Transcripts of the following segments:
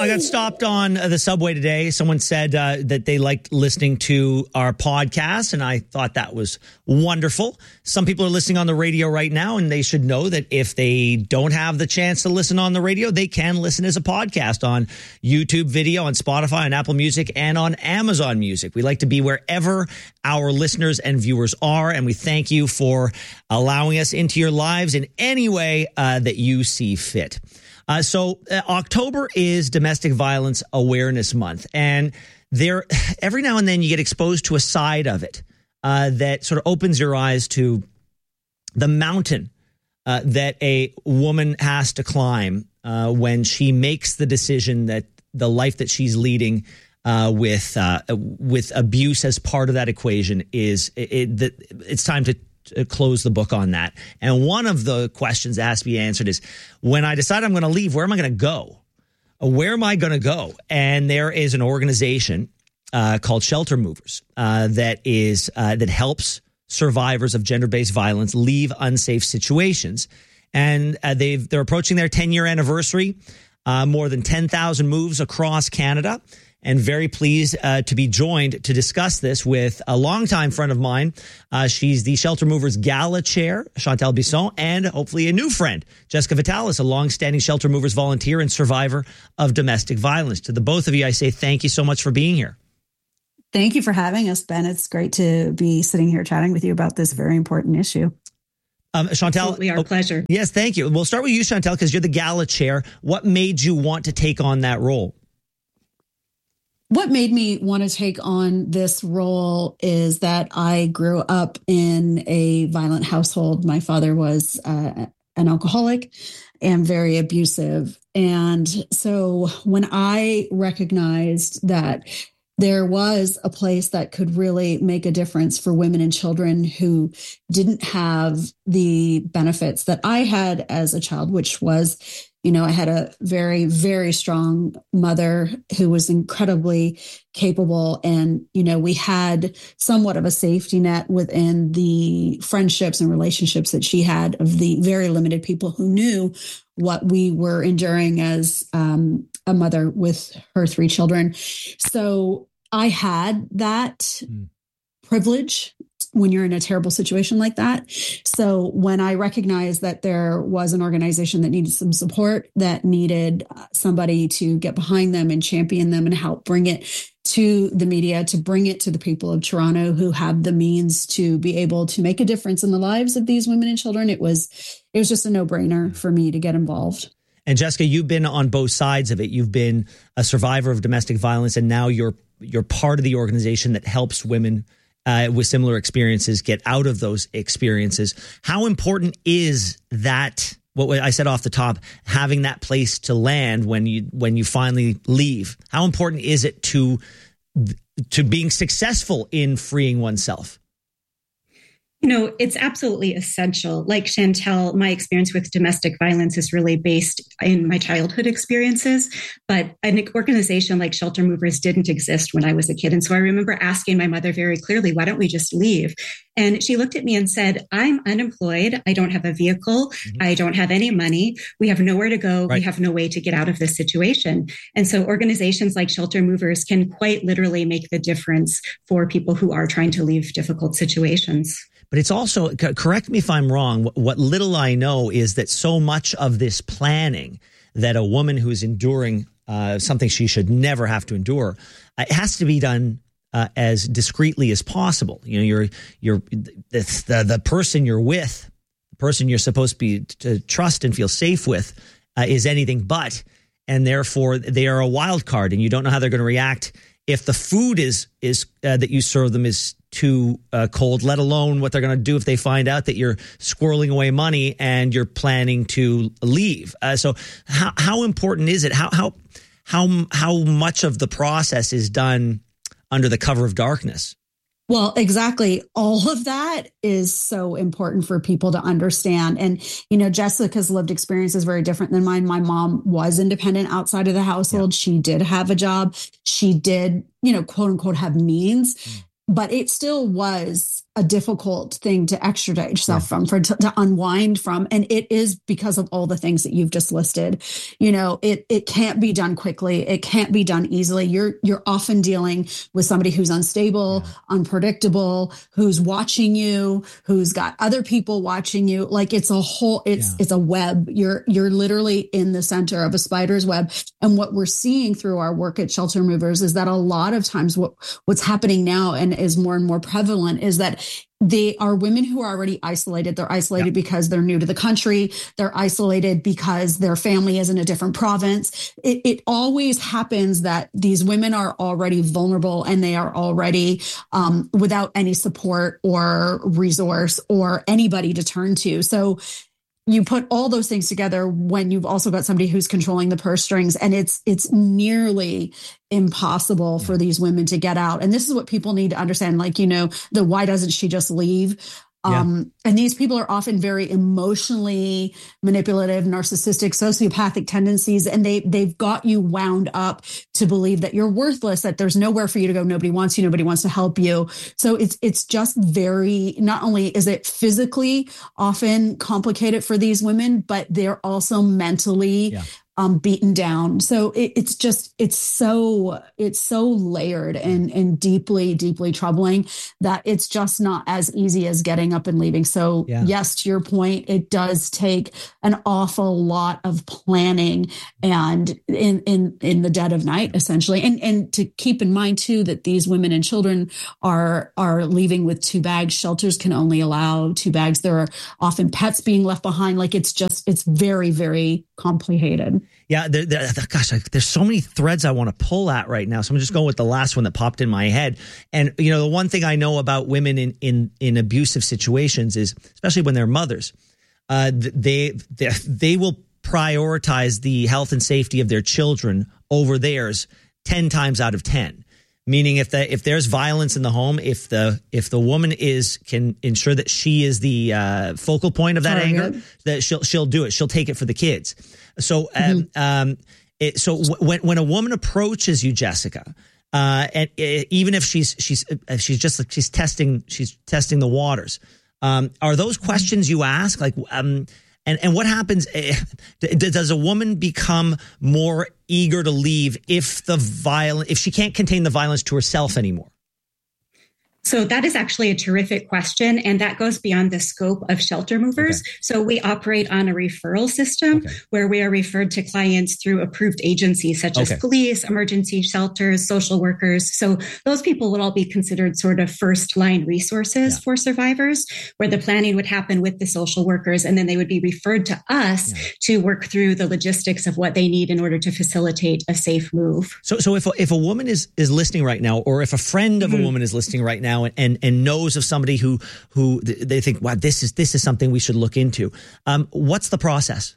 I got stopped on the subway today. Someone said that they liked listening to our podcast, and I thought that was wonderful. Some people are listening on the radio right now, and they should know that if they don't have the chance to listen on the radio, they can listen as a podcast on YouTube video, on Spotify, on Apple Music, and on Amazon Music. We like to be wherever our listeners and viewers are, and we thank you for allowing us into your lives in any way that you see fit. So October is Domestic Violence Awareness Month, and there every now and then you get exposed to a side of it that sort of opens your eyes to the mountain that a woman has to climb when she makes the decision that the life that she's leading with abuse as part of that equation it's time to close the book on that. And one of the questions that has to be answered is, when I decide I'm going to leave, where am I going to go? Where am I going to go? And there is an organization called Shelter Movers that helps survivors of gender-based violence leave unsafe situations. And they're approaching their 10-year anniversary, more than 10,000 moves across Canada. And very pleased to be joined to discuss this with a longtime friend of mine. She's the Shelter Movers Gala Chair, Chantal Bisson, and hopefully a new friend, Jessica Vitalis, a longstanding Shelter Movers volunteer and survivor of domestic violence. To the both of you, I say thank you so much for being here. Thank you for having us, Ben. It's great to be sitting here chatting with you about this very important issue. Chantal. Absolutely, our pleasure. Yes, thank you. We'll start with you, Chantal, because you're the Gala Chair. What made you want to take on that role? What made me want to take on this role is that I grew up in a violent household. My father was an alcoholic and very abusive. And so when I recognized that there was a place that could really make a difference for women and children who didn't have the benefits that I had as a child, which was, I had a very, very strong mother who was incredibly capable. And, we had somewhat of a safety net within the friendships and relationships that she had of the very limited people who knew what we were enduring as a mother with her 3 children. So I had that privilege when you're in a terrible situation like that. So when I recognized that there was an organization that needed some support, that needed somebody to get behind them and champion them and help bring it to the media, to bring it to the people of Toronto who have the means to be able to make a difference in the lives of these women and children, it was just a no-brainer for me to get involved. And Jessica, you've been on both sides of it. You've been a survivor of domestic violence, and now you're part of the organization that helps women with similar experiences get out of those experiences. How important is that, what I said off the top, having that place to land when you finally leave? How important is it to being successful in freeing oneself? It's absolutely essential. Like Chantal, my experience with domestic violence is really based in my childhood experiences, but an organization like Shelter Movers didn't exist when I was a kid. And so I remember asking my mother very clearly, why don't we just leave? And she looked at me and said, I'm unemployed. I don't have a vehicle. Mm-hmm. I don't have any money. We have nowhere to go. Right. We have no way to get out of this situation. And so organizations like Shelter Movers can quite literally make the difference for people who are trying to leave difficult situations. But it's also, correct me if I'm wrong, what little I know is that so much of this planning that a woman who is enduring something she should never have to endure, it has to be done as discreetly as possible. You're the person you're with, the person you're supposed to trust and feel safe with is anything but, and therefore they are a wild card, and you don't know how they're going to react if the food is that you serve them is too cold, let alone what they're going to do if they find out that you're squirreling away money and you're planning to leave. So how important is it? How much of the process is done under the cover of darkness? Well, exactly. All of that is so important for people to understand. And, Jessica's lived experience is very different than mine. My mom was independent outside of the household. Yeah. She did have a job. She did, quote unquote, have means, but it still was a difficult thing to extradite yourself from, to unwind from. And it is because of all the things that you've just listed. It can't be done quickly. It can't be done easily. You're often dealing with somebody who's unstable, unpredictable, who's watching you, who's got other people watching you. Like it's a web. You're literally in the center of a spider's web. And what we're seeing through our work at Shelter Movers is that a lot of times what's happening now and is more and more prevalent is that they are women who are already isolated. They're isolated because they're new to the country. They're isolated because their family is in a different province. It always happens that these women are already vulnerable and they are already without any support or resource or anybody to turn to. So you put all those things together when you've also got somebody who's controlling the purse strings, and it's nearly impossible for these women to get out. And this is what people need to understand. Like, the why doesn't she just leave? And these people are often very emotionally manipulative, narcissistic, sociopathic tendencies. And they've got you wound up to believe that you're worthless, that there's nowhere for you to go. Nobody wants you. Nobody wants to help you. So it's just very, not only is it physically often complicated for these women, but they're also mentally beaten down. So it's so layered and deeply, deeply troubling that it's just not as easy as getting up and leaving. So yes, to your point, it does take an awful lot of planning and in the dead of night, essentially. And to keep in mind too, that these women and children are leaving with 2 bags. Shelters can only allow 2 bags. There are often pets being left behind. Like it's very, very complicated. Yeah, there's so many threads I want to pull at right now. So I'm just going with the last one that popped in my head. And, the one thing I know about women in abusive situations is, especially when they're mothers, they will prioritize the health and safety of their children over theirs 10 times out of 10. Meaning if there's violence in the home, if the woman can ensure that she is the focal point of that anger, that she'll do it. She'll take it for the kids. So when a woman approaches you, Jessica, and even if she's testing the waters, are those questions you ask like and what happens? Does a woman become more eager to leave if she can't contain the violence to herself anymore? So that is actually a terrific question, and that goes beyond the scope of Shelter Movers. Okay. So we operate on a referral system where we are referred to clients through approved agencies such as police, emergency shelters, social workers. So those people would all be considered sort of first line resources for survivors, where the planning would happen with the social workers, and then they would be referred to us to work through the logistics of what they need in order to facilitate a safe move. So if a woman is listening right now, or if a friend of a woman is listening right now, and knows of somebody who they think, wow, this is something we should look into. What's the process?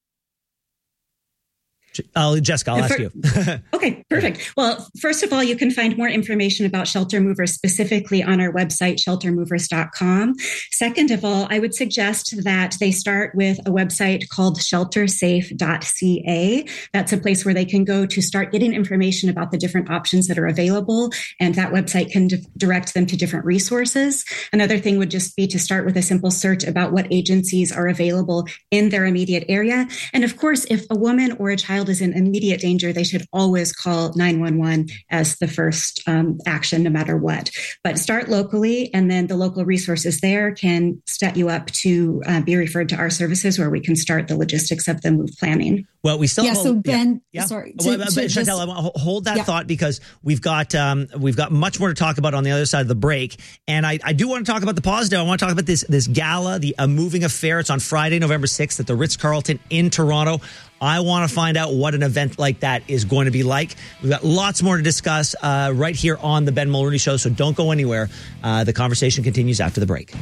Jessica, I'll ask you. Okay, perfect. Well, first of all, you can find more information about Shelter Movers specifically on our website, sheltermovers.com. Second of all, I would suggest that they start with a website called sheltersafe.ca. That's a place where they can go to start getting information about the different options that are available. And that website can direct them to different resources. Another thing would just be to start with a simple search about what agencies are available in their immediate area. And of course, if a woman or a child is in immediate danger, they should always call 911 as the first action, no matter what. But start locally, and then the local resources there can set you up to be referred to our services, where we can start the logistics of the move planning. Well, we still so Ben, sorry, Chantel, I want to hold that thought, because we've got much more to talk about on the other side of the break, and I do want to talk about the positive. I want to talk about this gala, the Moving Affair. It's on Friday, November 6th at the Ritz-Carlton in Toronto. I want to find out what an event like that is going to be like. We've got lots more to discuss right here on the Ben Mulroney Show, so don't go anywhere. The conversation continues after the break.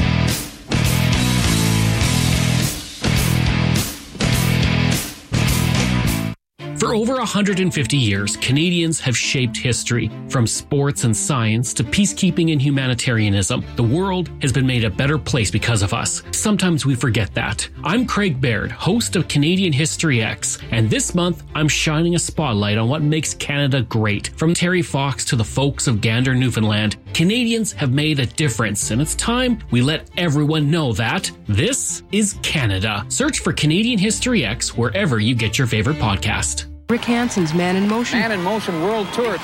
For over 150 years, Canadians have shaped history. From sports and science to peacekeeping and humanitarianism, the world has been made a better place because of us. Sometimes we forget that. I'm Craig Baird, host of Canadian History X, and this month I'm shining a spotlight on what makes Canada great. From Terry Fox to the folks of Gander, Newfoundland, Canadians have made a difference, and it's time we let everyone know that this is Canada. Search for Canadian History X wherever you get your favorite podcast. Rick Hansen's Man in Motion. Man in Motion World Tour.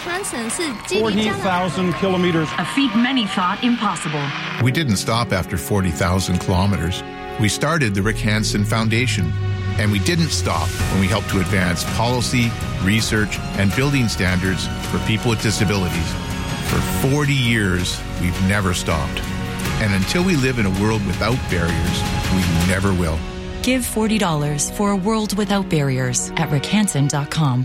40,000 kilometers. A feat many thought impossible. We didn't stop after 40,000 kilometers. We started the Rick Hansen Foundation. And we didn't stop when we helped to advance policy, research, and building standards for people with disabilities. For 40 years, we've never stopped. And until we live in a world without barriers, we never will. Give $40 for a world without barriers at rickhansen.com.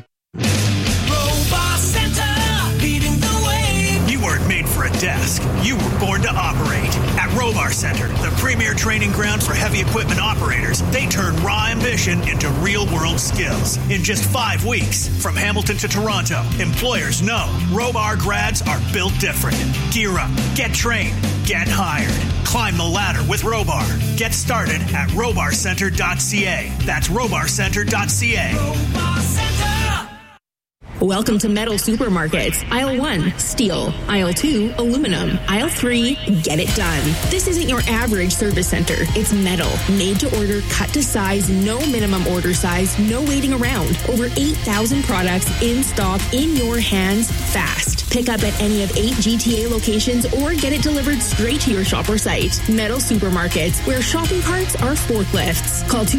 Robot Center, leading the way. You weren't made for a desk. You were born to operate. At Robar Center, the premier training ground for heavy equipment operators, they turn raw ambition into real-world skills. In just 5 weeks, from Hamilton to Toronto, employers know Robar grads are built different. Gear up, get trained, get hired. Climb the ladder with Robar. Get started at robarcenter.ca. That's robarcenter.ca. Robar Center. Welcome to Metal Supermarkets. Aisle 1, steel. Aisle 2, aluminum. Aisle 3, get it done. This isn't your average service center. It's metal, made to order, cut to size, no minimum order size, no waiting around. Over 8,000 products in stock, in your hands, fast. Pick up at any of 8 GTA locations or get it delivered straight to your shop or site. Metal Supermarkets, where shopping carts are forklifts. Call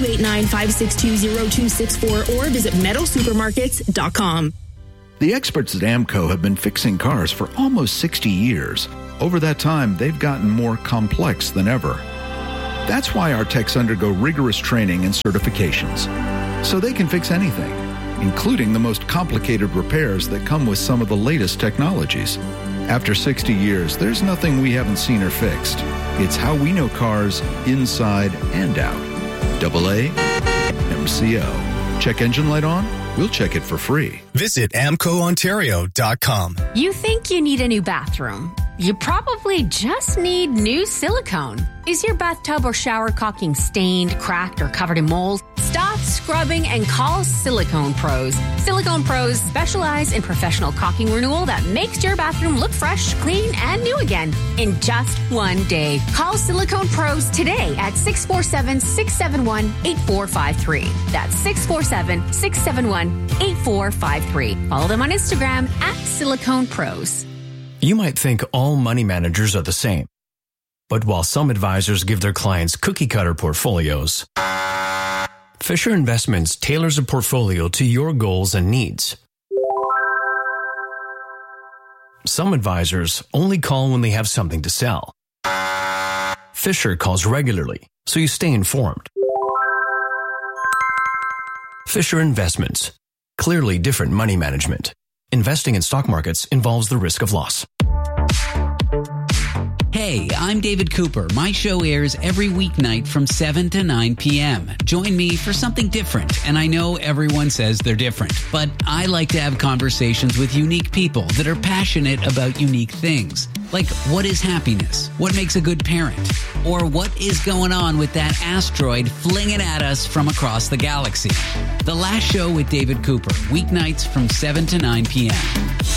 289-562-0264 or visit metalsupermarkets.com. The experts at AMCO have been fixing cars for almost 60 years. Over that time, they've gotten more complex than ever. That's why our techs undergo rigorous training and certifications, so they can fix anything, including the most complicated repairs that come with some of the latest technologies. After 60 years, there's nothing we haven't seen or fixed. It's how we know cars inside and out. AA MCO. Check engine light on? We'll check it for free. Visit AmcoOntario.com. You think you need a new bathroom? You probably just need new silicone. Is your bathtub or shower caulking stained, cracked, or covered in mold? Stop scrubbing and call Silicone Pros. Silicone Pros specialize in professional caulking renewal that makes your bathroom look fresh, clean, and new again in just one day. Call Silicone Pros today at 647-671-8453. That's 647-671-8453. Follow them on Instagram at Silicone Pros. You might think all money managers are the same. But while some advisors give their clients cookie-cutter portfolios, Fisher Investments tailors a portfolio to your goals and needs. Some advisors only call when they have something to sell. Fisher calls regularly, so you stay informed. Fisher Investments. Clearly different money management. Investing in stock markets involves the risk of loss. Hey, I'm David Cooper. My show airs every weeknight from 7 to 9 p.m. Join me for something different. And I know everyone says they're different, but I like to have conversations with unique people that are passionate about unique things. Like, what is happiness? What makes a good parent? Or what is going on with that asteroid flinging at us from across the galaxy? The Last Show with David Cooper, weeknights from 7 to 9 p.m.